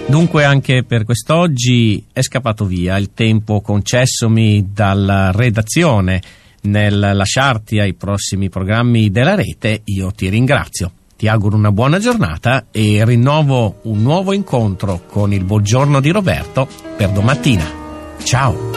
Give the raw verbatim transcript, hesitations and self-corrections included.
Dunque anche per quest'oggi è scappato via il tempo concessomi dalla redazione. Nel lasciarti ai prossimi programmi della rete, io ti ringrazio. Ti auguro una buona giornata e rinnovo un nuovo incontro con il Buongiorno di Roberto per domattina. Ciao!